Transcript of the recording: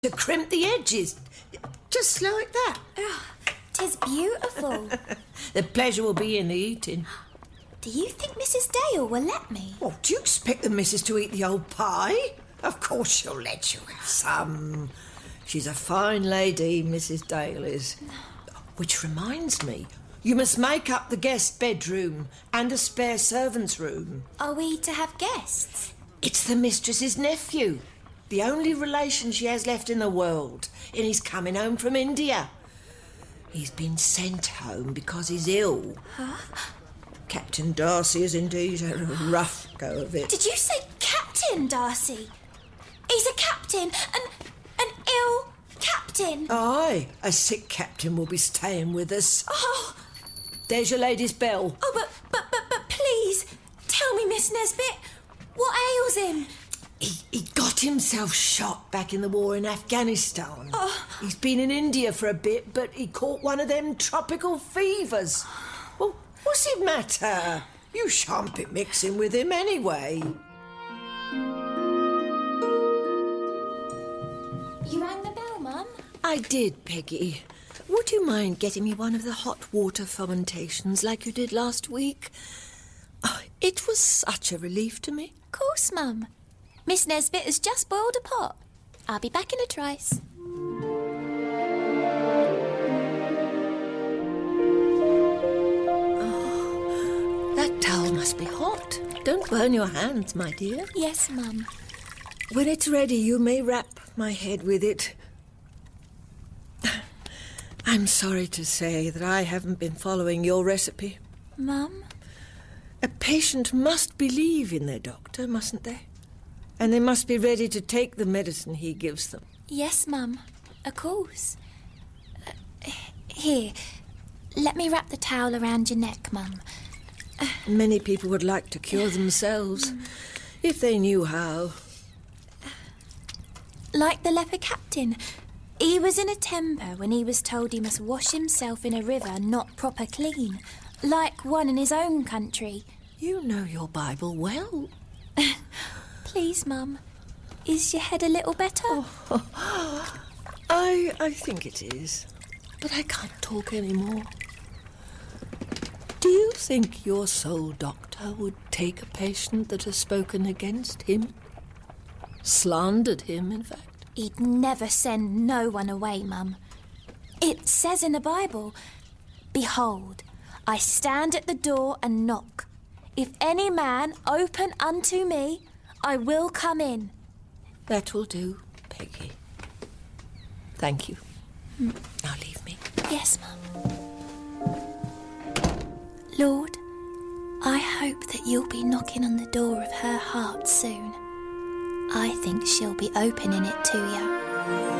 to crimp the edges. Just like that. Oh, 'tis beautiful. The pleasure will be in the eating. Do you think Mrs. Dale will let me? What, do you expect the missus to eat the old pie? Of course she'll let you have some. She's a fine lady, Mrs. Dale is. Which reminds me, you must make up the guest bedroom and a spare servant's room. Are we to have guests? It's the mistress's nephew, the only relation she has left in the world, and he's coming home from India. He's been sent home because he's ill. Huh? Captain Darcy has indeed had a rough go of it. Did you say Captain Darcy? He's a captain, an ill captain. Aye, a sick captain will be staying with us. Oh, There's your lady's bell. oh, but please, tell me, Miss Nesbit, what ails him? He got himself shot back in the war in Afghanistan. Oh. He's been in India for a bit, but he caught one of them tropical fevers. Well, what's it matter? You shan't be mixing with him anyway. You rang the bell, Mum? I did, Peggy. Would you mind getting me one of the hot water fomentations like you did last week? Oh, it was such a relief to me. Of course, Mum. Miss Nesbit has just boiled a pot. I'll be back in a trice. Oh, that towel must be hot. Don't burn your hands, my dear. Yes, Mum. When it's ready, you may wrap my head with it. I'm sorry to say that I haven't been following your recipe. Mum? A patient must believe in their doctor, mustn't they? And they must be ready to take the medicine he gives them. Yes, Mum. Of course. Here, let me wrap the towel around your neck, Mum. Many people would like to cure themselves, if they knew how. Like the leper captain. He was in a temper when he was told he must wash himself in a river not proper clean, like one in his own country. You know your Bible well. Please, Mum. Is your head a little better? I think it is, but I can't talk anymore. Do you think your soul doctor would take a patient that has spoken against him? Slandered him, in fact? He'd never send no one away, Mum. It says in the Bible, "Behold, I stand at the door and knock. If any man open unto me, I will come in." That will do, Peggy. Thank you. Now leave me. Yes, Mum. Lord, I hope that you'll be knocking on the door of her heart soon. I think she'll be opening it to you.